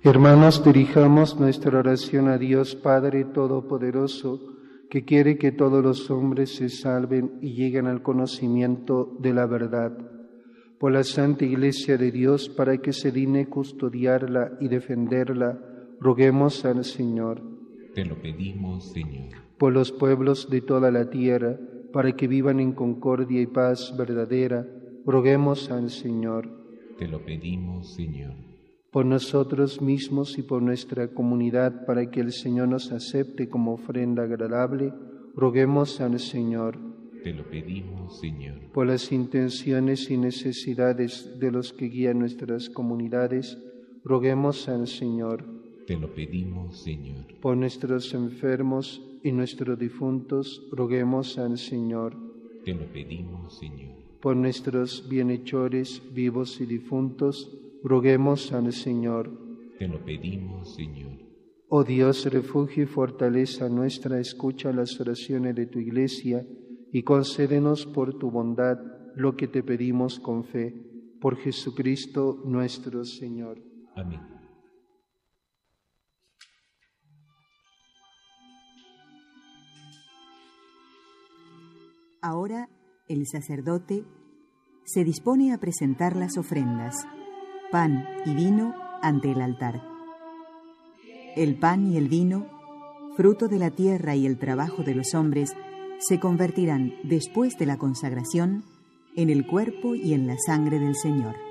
Hermanos, dirijamos nuestra oración a Dios Padre Todopoderoso, que quiere que todos los hombres se salven y lleguen al conocimiento de la verdad. Por la Santa Iglesia de Dios, para que se digne custodiarla y defenderla, roguemos al Señor. Te lo pedimos, Señor. Por los pueblos de toda la tierra, para que vivan en concordia y paz verdadera, roguemos al Señor. Te lo pedimos, Señor. Por nosotros mismos y por nuestra comunidad, para que el Señor nos acepte como ofrenda agradable, roguemos al Señor. Te lo pedimos, Señor. Por las intenciones y necesidades de los que guían nuestras comunidades, roguemos al Señor. Te lo pedimos, Señor. Por nuestros enfermos y nuestros difuntos, roguemos al Señor. Te lo pedimos, Señor. Por nuestros bienhechores vivos y difuntos, roguemos al Señor. Te lo pedimos, Señor. Oh Dios, refugio y fortaleza nuestra, escucha las oraciones de tu Iglesia y concédenos por tu bondad lo que te pedimos con fe. Por Jesucristo nuestro Señor. Amén. Ahora el sacerdote se dispone a presentar las ofrendas, pan y vino ante el altar. El pan y el vino, fruto de la tierra y el trabajo de los hombres, se convertirán después de la consagración en el cuerpo y en la sangre del Señor.